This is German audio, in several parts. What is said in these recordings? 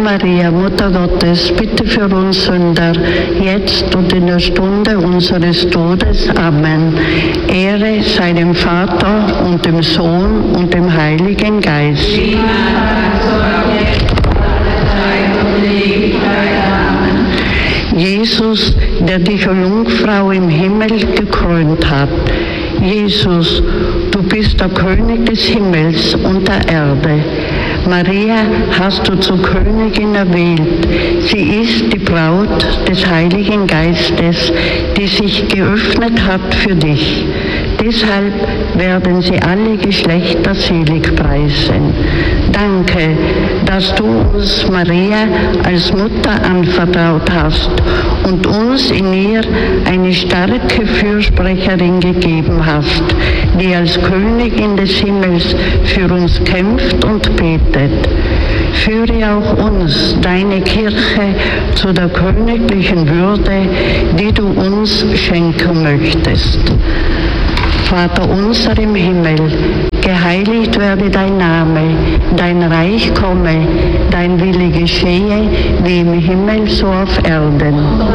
Maria, Mutter Gottes, bitte für uns Sünder, jetzt und in der Stunde unseres Todes. Amen. Ehre sei dem Vater und dem Sohn und dem Heiligen Geist. Jesus, der dich, o Jungfrau, im Himmel gekrönt hat. Jesus, du bist der König des Himmels und der Erde. Maria hast du zur Königin erwählt. Sie ist die Braut des Heiligen Geistes, die sich geöffnet hat für dich. Deshalb werden sie alle Geschlechter selig preisen. Danke, dass du uns Maria als Mutter anvertraut hast und uns in ihr eine starke Fürsprecherin gegeben hast, die als Königin des Himmels für uns kämpft und betet. Führe auch uns, deine Kirche, zu der königlichen Würde, die du uns schenken möchtest. Vater unser im Himmel, geheiligt werde dein Name, dein Reich komme, dein Wille geschehe, wie im Himmel so auf Erden. Und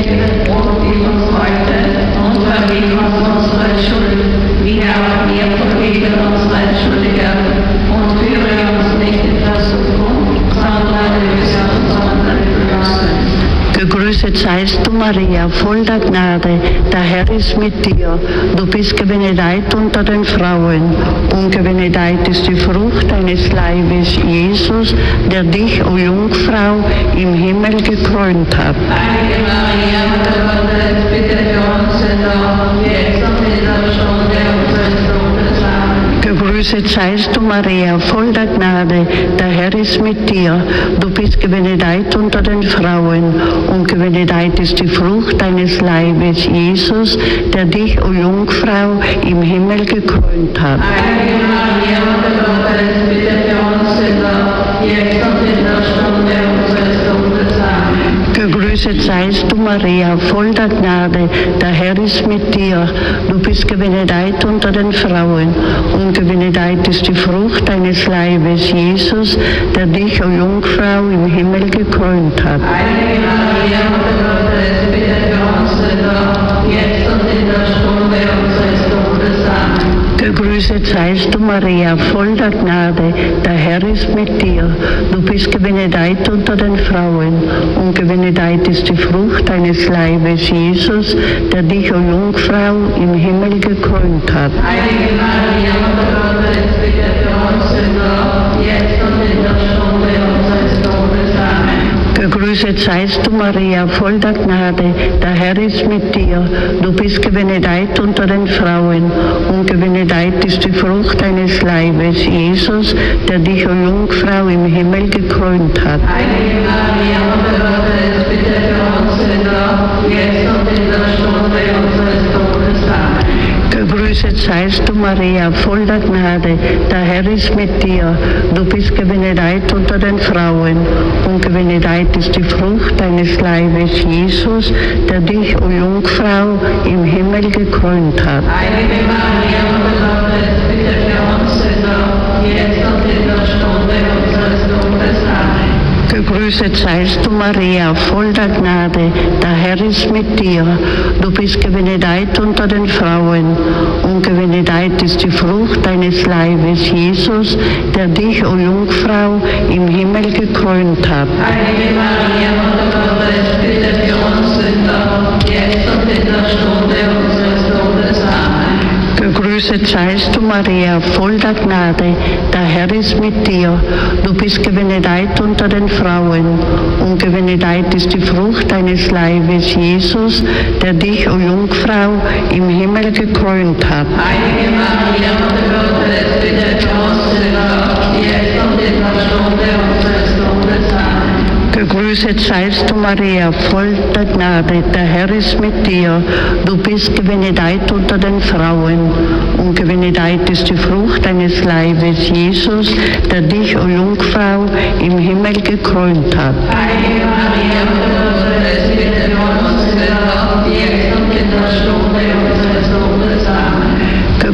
vergib uns unsere Schuld, wie auch wir vergeben unseren Schuldigen. Und führe uns nicht in Versuchung, sondern löse uns von der Bösen. Gegrüßet seist du, Maria, voll der Gnade, der Herr ist mit dir. Du bist gebenedeit unter den Frauen, und gebenedeit ist die Frucht deines Leibes, Jesus, der dich, o Jungfrau, im Himmel gekrönt hat. Heilige Maria, Mutter Gottes, bitte für uns Sünder, jetzt und in der Stunde unseres Todes. Amen. Gegrüßet seist du, Maria, voll der Gnade, der Herr ist mit dir. Du bist gebenedeit unter den Frauen, und gebenedeit ist die Frucht deines Leibes, Jesus, der dich, o Jungfrau, im Himmel gekrönt hat. Heilige Maria, Mutter Gottes, bitte für uns Sünder, jetzt und in der Stunde unseres Todes. Amen. Gegrüßet seist du, Maria, voll der Gnade, der Herr ist mit dir. Du bist gebenedeit unter den Frauen, und gebenedeit ist die Frucht deines Leibes, Jesus, der dich, o Jungfrau, im Himmel gekrönt hat. Heilige Maria, Mutter Gottes, bitte für uns Sünder, jetzt und in der Stunde unseres Todes. Amen. Gegrüßet seist du, Maria, voll der Gnade, der Herr ist mit dir. Du bist gebenedeit unter den Frauen, und gebenedeit ist die Frucht deines Leibes, Jesus, der dich, o Jungfrau, im Himmel gekrönt hat. Heilige Maria, Mutter Gottes, bitte für uns Sünder, jetzt und in der Stunde unseres Todes. Amen. Gegrüßet seist du, Maria, voll der Gnade, der Herr ist mit dir. Du bist gebenedeit unter den Frauen, und gebenedeit ist die Frucht deines Leibes, Jesus, der dich, o Jungfrau, im Himmel gekrönt hat. Heilige Maria, Mutter Gottes, bitte für uns Sünder, jetzt und in der Stunde unseres Todes. Amen. Gegrüßet seist du, Maria, voll der Gnade, der Herr ist mit dir. Du bist gebenedeit unter den Frauen, und gebenedeit ist die Frucht deines Leibes, Jesus, der dich, o Jungfrau, im Himmel gekrönt hat. Heilige Maria, Mutter Gottes, bitte für uns Sünder, jetzt und in der Stunde unseres Todes. Amen. Gegrüßet seist du, Maria, voll der Gnade, der Herr ist mit dir. Du bist gebenedeit unter den Frauen, und gebenedeit ist die Frucht deines Leibes, Jesus, der dich, o Jungfrau, im Himmel gekrönt hat. Heilige Maria, Mutter Gottes, bitte für uns Sünder, jetzt und in der Stunde unseres Todes. Amen. Gegrüßet seist du, Maria, voll der Gnade, der Herr ist mit dir. Du bist gebenedeit unter den Frauen, und gebenedeit ist die Frucht deines Leibes, Jesus, der dich, o Jungfrau, im Himmel gekrönt hat. Heilige Maria, Mutter Gottes, bitte für uns Sünder, jetzt und in der Stunde unseres Todes. Amen. Gegrüßet seist du, Maria, voll der Gnade, der Herr ist mit dir. Du bist gebenedeit unter den Frauen, und gebenedeit ist die Frucht deines Leibes, Jesus, der dich, o Jungfrau, im Himmel gekrönt hat. Heilige Maria, Mutter Gottes, bitte für uns Sünder, jetzt und in der Stunde unseres Todes. Amen. Gegrüßet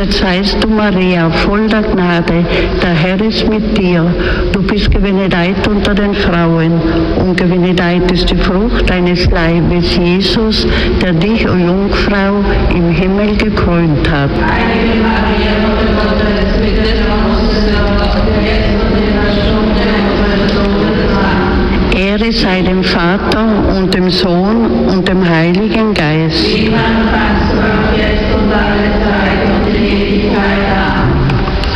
Gegrüßet seist du, Maria, voll der Gnade, der Herr ist mit dir. Du bist gebenedeit unter den Frauen, und gebenedeit ist die Frucht deines Leibes, Jesus, der dich, o Jungfrau, im Himmel gekrönt hat. Heilige Maria, Mutter Gottes, bitte für uns Sünder, jetzt und in der Stunde unseres Todes. Amen. Ehre sei dem Vater und dem Sohn und dem Heiligen Geist. Wie am Anfang, so auch jetzt und alle Zeit und in Ewigkeit. Amen.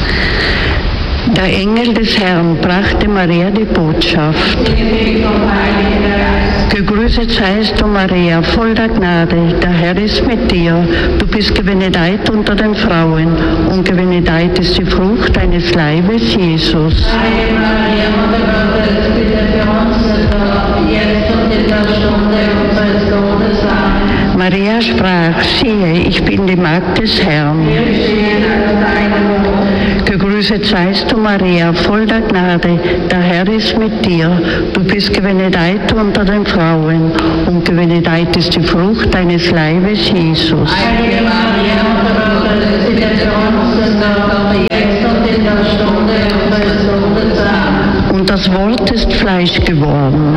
Der Engel des Herrn brachte Maria die Botschaft. Selig vom Heiligen Geist. Gegrüßet seist du, Maria, voll der Gnade, der Herr ist mit dir. Du bist gebenedeit unter den Frauen, und gebenedeit ist die Frucht deines Leibes, Jesus. Heilige Maria, Mutter Gottes, bitte für uns Sünder, jetzt und in der Stunde unseres Todes. Amen. Maria sprach, siehe, ich bin die Magd des Herrn. Wir stehen als deine Wohnung. Gegrüßet seist du, Maria, voll der Gnade, der Herr ist mit dir. Du bist gebenedeit unter den Frauen, und gebenedeit ist die Frucht deines Leibes, Jesus. Heilige Maria, Mutter Gottes, bitte für uns Sünder, jetzt und in der Stunde unseres Todes. Amen. Und das Wort ist Fleisch geworden.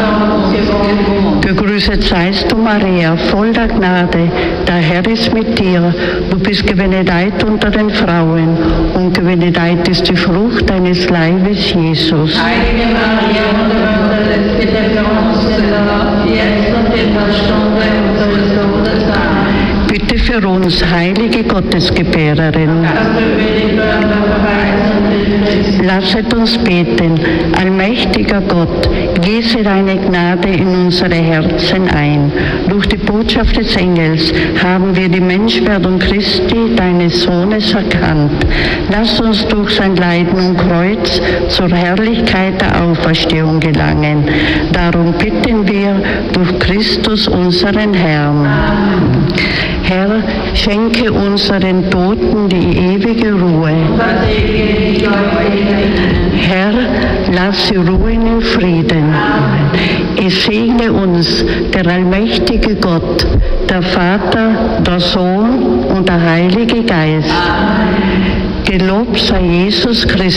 Gegrüßet seist du, Maria, voll der Gnade, der Herr ist mit dir. Du bist gebenedeit unter den Frauen, und gebenedeit ist die Frucht deines Leibes, Jesus. Heilige Maria, Mutter Gottes, bitte für uns Sünder, jetzt und in der Stunde unseres Todes. Amen. Bitte für uns, heilige Gottesgebärerin. Dass du über die Bürger verweisen willst. Lasset uns beten. Allmächtiger Gott, gieße deine Gnade in unsere Herzen ein. Durch die Botschaft des Engels haben wir die Menschwerdung Christi, deines Sohnes, erkannt. Lass uns durch sein Leiden und Kreuz zur Herrlichkeit der Auferstehung gelangen. Darum bitten wir durch Christus, unseren Herrn. Herr, schenke unseren Toten die ewige Ruhe. Versegne dich, Herr, lass sie ruhen in Frieden. Es segne uns der allmächtige Gott, der Vater, der Sohn und der Heilige Geist. Gelobt sei Jesus Christus.